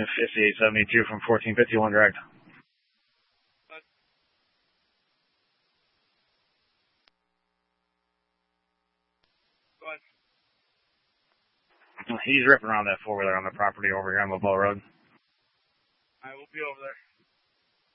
5872 from 1451 direct. Go ahead. He's ripping around that four-wheeler on the property over here on LeBeau Road. I will be over there.